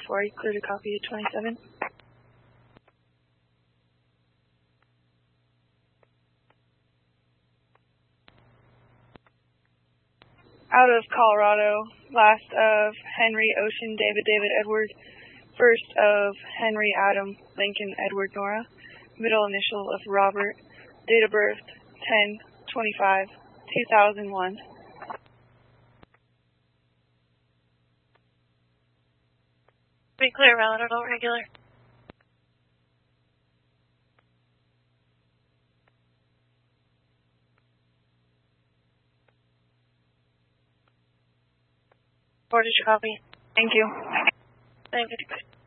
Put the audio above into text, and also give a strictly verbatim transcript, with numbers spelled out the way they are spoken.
four, clear to copy at twenty-seven. Out of Colorado, last of Henry Ocean David David Edward, first of Henry Adam Lincoln Edward Nora, middle initial of Robert, date of birth ten twenty-five two thousand one. Be clear, round adult regular. Four, did you copy? Thank you. Thank you.